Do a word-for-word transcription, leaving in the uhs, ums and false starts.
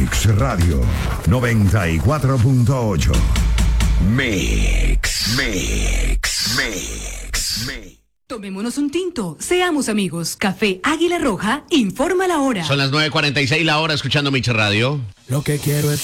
Mix Radio noventa y cuatro punto ocho. Mix, Mix, Mix, Mix. Tomémonos un tinto, seamos amigos. Café Águila Roja informa la hora. Son las nueve cuarenta y seis la hora escuchando Mix Radio. Lo que quiero es